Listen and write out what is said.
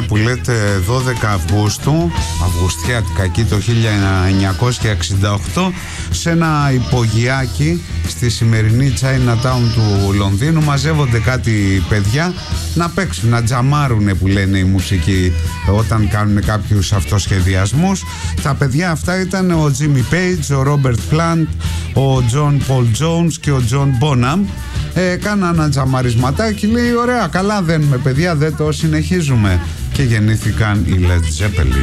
που λέτε 12 Αυγούστου, Αυγουστιάτικα εκεί το 1968, σε ένα υπογειάκι στη σημερινή Chinatown του Λονδίνου μαζεύονται κάτι παιδιά να παίξουν, να τζαμάρουνε που λένε οι μουσικοί όταν κάνουν κάποιους αυτοσχεδιασμούς. Τα παιδιά αυτά ήταν ο Jimmy Page, ο Robert Plant, ο John Paul Jones και ο John Bonham. Κάνα ένα τζαμαρισματάκι, λέει ωραία, καλά δένουμε παιδιά, δεν το συνεχίζουμε, και γεννήθηκαν οι Led Zeppelin.